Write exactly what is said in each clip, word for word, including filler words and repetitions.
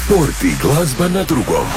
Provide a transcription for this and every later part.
Sport i glazba na drugom.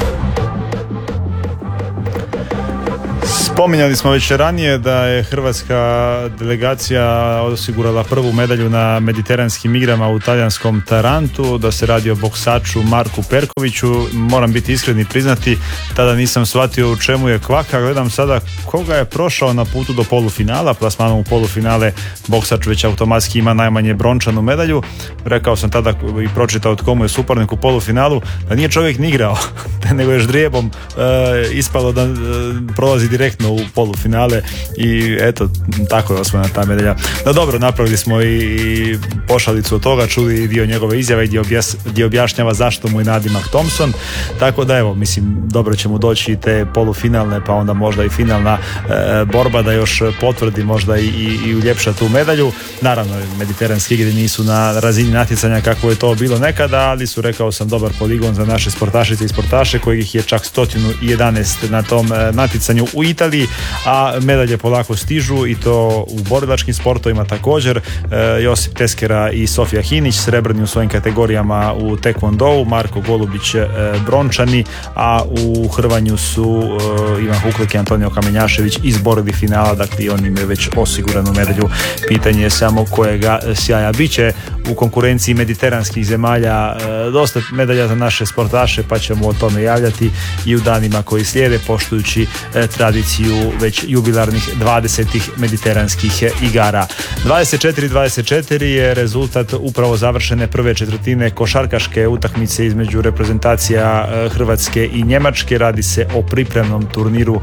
Spominjali smo već ranije da je hrvatska delegacija osigurala prvu medalju na mediteranskim igrama u talijanskom Tarantu, da se radi o boksaču Marku Perkoviću. Moram biti iskren i priznati, tada nisam shvatio u čemu je kvaka. Gledam sada koga je prošao na putu do polufinala, plasmanom u polufinale boksač već automatski ima najmanje brončanu medalju. Rekao sam tada i pročitao od komu je suparnik u polufinalu, da nije čovjek ni igrao, nego je ždrijebom e, ispalo da e, prolazi direktno u polufinale i eto, tako je osvojena ta medalja. No dobro, napravili smo i, i pošalicu od toga, čuli dio njegove izjave gdje, objas, gdje objašnjava zašto mu je nadimak Thompson, tako da evo, mislim, dobro će mu doći te polufinalne, pa onda možda i finalna e, borba da još potvrdi možda i, i, i uljepša tu medalju. Naravno, mediteranske igre nisu na razini natjecanja kako je to bilo nekada, ali su, rekao sam, dobar poligon za naše sportašice i sportaše, kojih je čak sto jedanaest na tom e, natjecanju u Italiji, a medalje polako stižu i to u borilačkim sportovima također. e, Josip Teskera i Sofija Hinić srebrni u svojim kategorijama u tekvondou, Marko Golubić e, brončani, a u hrvanju su e, Ivan Huklik i Antonio Kamenjašević izborili finala, dakle oni imaju već osiguranu medalju. Pitanje je samo kojega sjaja biće u konkurenciji mediteranskih zemalja. e, dosta medalja za naše sportaše, pa ćemo o tome javljati i u danima koji slijede, poštujući e, tradiciju već jubilarnih dvadesetih mediteranskih igara. dvadeset četiri dvadeset četiri je rezultat upravo završene prve četvrtine košarkaške utakmice između reprezentacija Hrvatske i Njemačke. Radi se o pripremnom turniru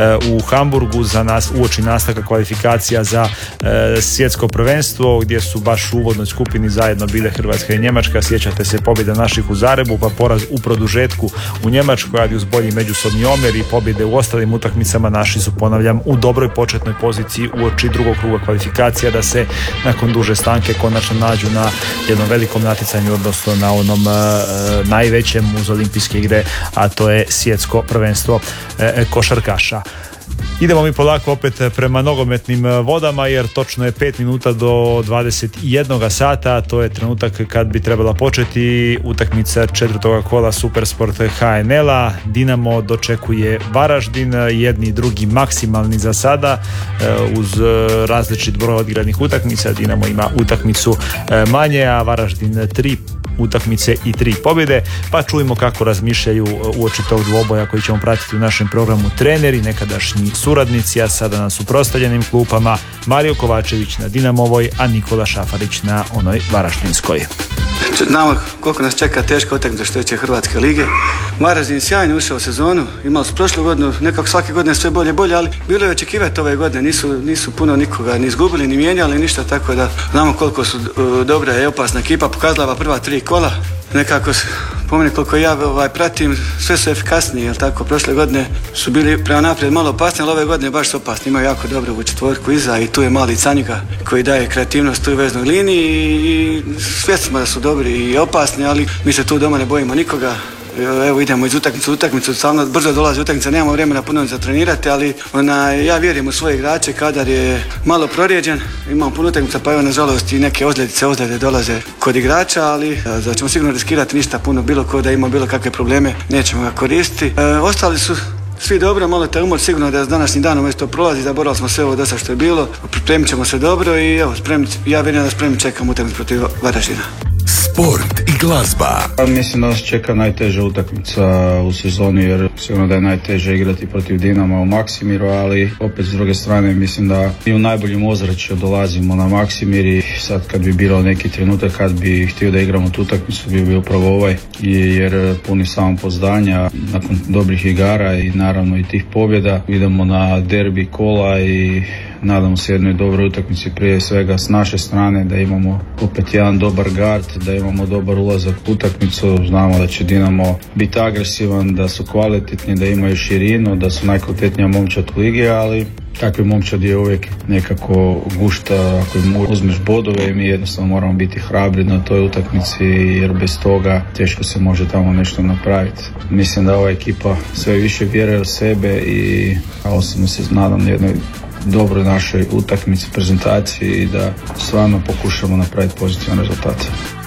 u Hamburgu za nas uoči nastavka kvalifikacija za svjetsko prvenstvo, gdje su baš u uvodnoj skupini zajedno bile Hrvatska i Njemačka. Sjećate se pobjeda naših u Zagrebu, pa poraz u produžetku u Njemačkoj, ali uz bolji međusobni omjer i pobjede u ostalim utakmicama. Naši su, ponavljam, u dobroj početnoj poziciji uoči drugog kruga kvalifikacija da se nakon duže stanke konačno nađu na jednom velikom natjecanju, odnosno na onom e, najvećem uz olimpijske igre, a to je svjetsko prvenstvo e, košarkaša. Idemo mi polako opet prema nogometnim vodama, jer točno je pet minuta do dvadeset jedan sata, to je trenutak kad bi trebala početi utakmica četvrtog kola Supersport H N L-a. Dinamo dočekuje Varaždin, jedni i drugi maksimalni za sada, uz različit broj odigranih utakmica. Dinamo ima utakmicu manje, a Varaždin tri utakmice i tri pobjede, pa čujemo kako razmišljaju uoči tog dvoboja koji ćemo pratiti u našem programu treneri, nekadašnji suradnici, a sada na suprotstavljenim klupama, Mario Kovačević na Dinamovoj, a Nikola Šafarić na onoj varaždinskoj. Znamo koliko nas čeka teška utakmica što će Hrvatske lige. Varaždin sjajno ušao u sezonu, imali su prošlu godinu, nekako svake godine sve bolje bolje, ali bilo je očekivati ove godine, nisu, nisu puno nikoga ni izgubili, ni mijenjali, ništa, tako da znamo koliko su uh, dobra i opasna ekipa, pokazala prva tri kola, nekako po meni koliko ja ovaj, pratim, sve su efikasniji, jel tako, prošle godine su bili prema naprijed malo opasni, ali ove godine baš su opasni, imaju jako dobro u četvorku iza i tu je mali Canjuga koji daje kreativnost u veznoj liniji i svjesni smo da su dobri i opasni, ali mi se tu doma ne bojimo nikoga. Evo idemo iz utakmice u utakmicu, samo brzo dolazi utakmica, nemamo vremena puno za trenirati, ali ona, ja vjerujem u svoje igrače. Kadar je malo prorijeđen, imamo puno utakmica, pa evo nažalost i neke ozljedice, ozljede dolaze kod igrača, ali da ćemo sigurno riskirati ništa puno, bilo ko da ima bilo kakve probleme, nećemo ga koristiti. E, ostali su svi dobro, malo te umor, sigurno da s današnjim danom već to prolazi, zaboravili smo sve ovo dosta što je bilo, pripremit ćemo se dobro i evo, spremni, ja vjerujem da spremni čekam utakmicu protiv Varaždina. Sport i glazba. Mislim da nas čeka najteža utakmica u sezoni, jer sigurno da je najteže igrati protiv Dinama u Maksimiru, ali opet s druge strane mislim da i u najboljem ozračju dolazimo na Maksimir i sad kad bi bilo neki trenutak kad bi htio da igramo tu utakmicu bi bio upravo ovaj, jer puni samopouzdanja nakon dobrih igara i naravno i tih pobjeda. Idemo na derbi kola i nadamo se jednoj dobroj utakmici, prije svega s naše strane, da imamo opet jedan dobar gard, da imamo dobar ulazak u utakmicu. Znamo da će Dinamo biti agresivan, da su kvalitetni, da imaju širinu, da su najkvalitetnija momčad u ligi, ali takvi momčad je uvijek nekako gušta ako im uzmeš bodove i mi jednostavno moramo biti hrabri na toj utakmici, jer bez toga teško se može tamo nešto napraviti. Mislim da ova ekipa sve više vjeruje u sebe i osobno se nadam jednoj dobroj našoj utakmici, prezentaciji i da stvarno pokušamo napraviti pozitivan rezultat.